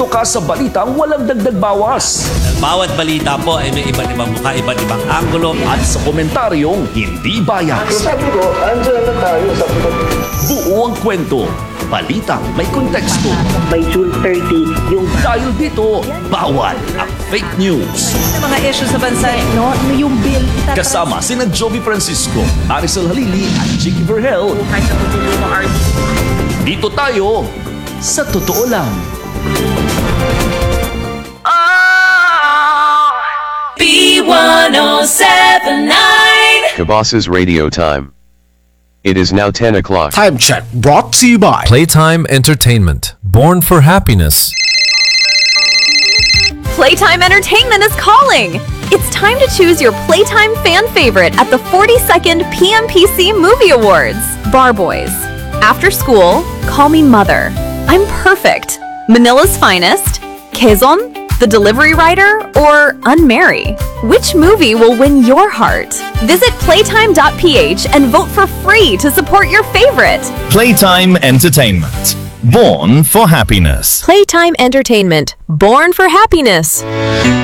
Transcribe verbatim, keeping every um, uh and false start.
ka sa balitang walang dagdag bawas. Bawat balita po ay may iba't ibang mukha, iba't ibang anggulo. At sa komentaryong hindi bias. Sabi ko, andyan na tayo sa Buo ang kwento. Balitang may konteksto. By June thirtieth, yung Dahil dito, bawal ang fake news. Mga issues sa bansa, no? Ano yung bill? Kasama sina Joby Francisco, Arisel Halili at Chicky Vergel. Dito tayo sa totoo lang. B one oh seven nine Kabas's Radio Time. It is now ten o'clock. Time check brought to you by Playtime Entertainment, born for happiness. Playtime Entertainment is calling! It's time to choose your Playtime fan favorite at the forty-second P M P C Movie Awards. Bar Boys. After School, Call Me Mother. I'm Perfect. Manila's Finest. Quezon, The Delivery Rider, or Unmarry? Which movie will win your heart? Visit playtime dot p h and vote for free to support your favorite. Playtime Entertainment, born for happiness. Playtime Entertainment, born for happiness.